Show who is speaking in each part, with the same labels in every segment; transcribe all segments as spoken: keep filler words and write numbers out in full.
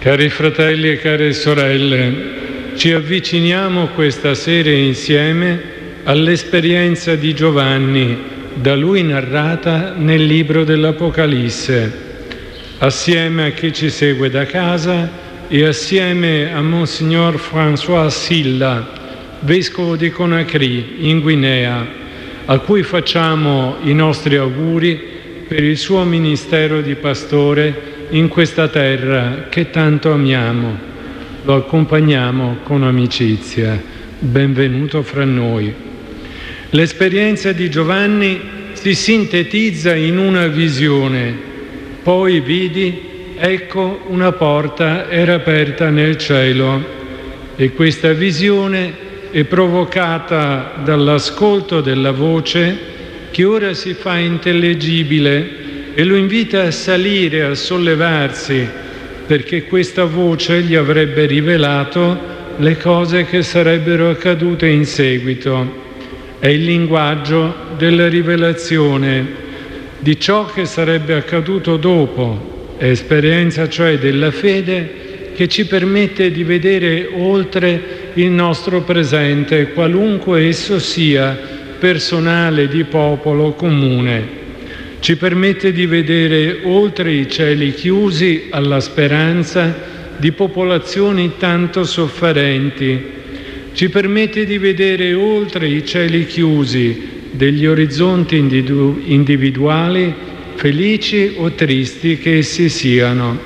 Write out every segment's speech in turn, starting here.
Speaker 1: Cari fratelli e care sorelle, ci avviciniamo questa sera insieme all'esperienza di Giovanni, da lui narrata nel libro dell'Apocalisse, assieme a chi ci segue da casa e assieme a Monsignor François Silla, vescovo di Conakry, in Guinea, a cui facciamo i nostri auguri per il suo ministero di pastore in questa terra che tanto amiamo. Lo accompagniamo con amicizia. Benvenuto fra noi. L'esperienza di Giovanni si sintetizza in una visione. Poi vidi, ecco, una porta era aperta nel cielo, e questa visione è provocata dall'ascolto della voce che ora si fa intellegibile e lo invita a salire, a sollevarsi, perché questa voce gli avrebbe rivelato le cose che sarebbero accadute in seguito. È il linguaggio della rivelazione di ciò che sarebbe accaduto dopo, è esperienza cioè della fede che ci permette di vedere oltre il nostro presente, qualunque esso sia, personale, di popolo, comune. Ci permette di vedere oltre i cieli chiusi alla speranza di popolazioni tanto sofferenti. Ci permette di vedere oltre i cieli chiusi degli orizzonti individuali, felici o tristi che essi siano.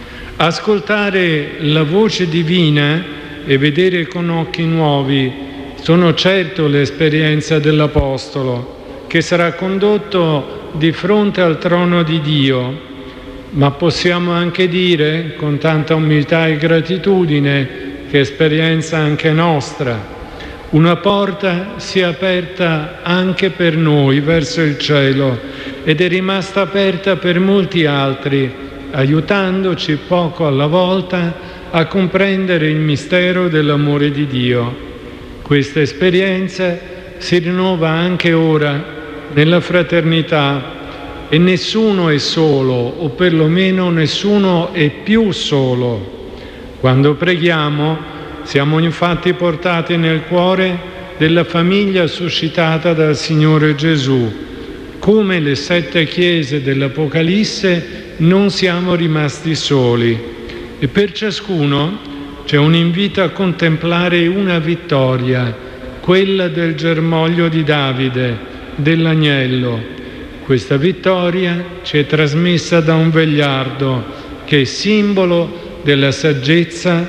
Speaker 1: Ascoltare la voce divina e vedere con occhi nuovi sono certo l'esperienza dell'Apostolo, che sarà condotto di fronte al trono di Dio, ma possiamo anche dire, con tanta umiltà e gratitudine, che esperienza anche nostra. Una porta si è aperta anche per noi verso il cielo ed è rimasta aperta per molti altri, aiutandoci poco alla volta a comprendere il mistero dell'amore di Dio. Questa esperienza si rinnova anche ora nella fraternità, e nessuno è solo, o perlomeno nessuno è più solo. Quando preghiamo siamo infatti portati nel cuore della famiglia suscitata dal Signore Gesù. Come le sette chiese dell'Apocalisse non siamo rimasti soli, e per ciascuno c'è un invito a contemplare una vittoria, quella del germoglio di Davide, dell'agnello. Questa vittoria ci è trasmessa da un vegliardo che è simbolo della saggezza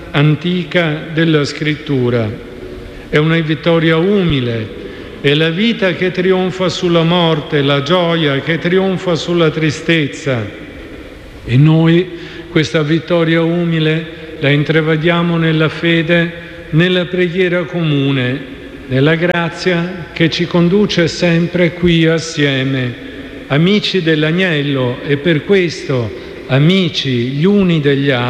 Speaker 1: antica della Scrittura. È una vittoria umile, è la vita che trionfa sulla morte, la gioia che trionfa sulla tristezza. E noi questa vittoria umile la intravediamo nella fede, nella preghiera comune, nella grazia che ci conduce sempre qui assieme, amici dell'agnello, e per questo amici gli uni degli altri.